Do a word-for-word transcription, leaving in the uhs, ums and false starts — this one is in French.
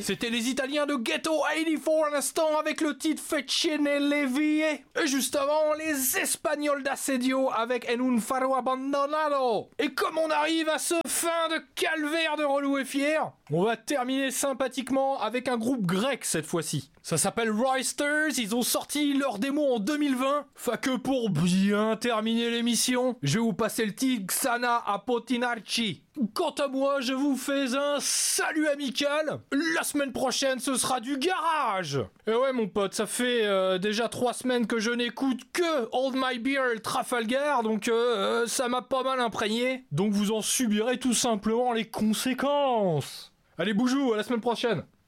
C'était les Italiens de Ghetto quatre-vingt-quatorze un instant avec le titre Fecine Levie. Et juste avant, les Espagnols d'Assedio avec En un faro abandonado. Et comme on arrive à ce fin de calvaire de relou et fier, on va terminer sympathiquement avec un groupe grec cette fois-ci. Ça s'appelle Roysters, ils ont sorti leur démo en deux mille vingt. Fait que pour bien terminer l'émission, je vais vous passer le titre Xana Apotinarchi. Quant à moi, je vous fais un salut amical. La semaine prochaine, ce sera du garage. Et ouais mon pote, ça fait euh, déjà trois semaines que je n'écoute que Hold My Beer et le Trafalgar, donc euh, ça m'a pas mal imprégné. Donc vous en subirez tout simplement les conséquences. Allez boujou, à la semaine prochaine.